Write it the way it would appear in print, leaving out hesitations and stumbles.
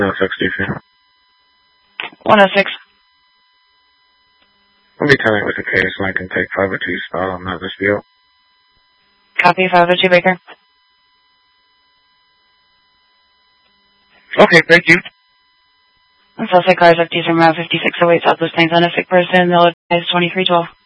Station. 106. I'll be telling with the case Lincoln take 502 spot on that dispute. Copy 502 Baker. Okay, thank you. Suspect cars FTs from Route 5608 Southwest Plains on a sick person, they'll advise 2312.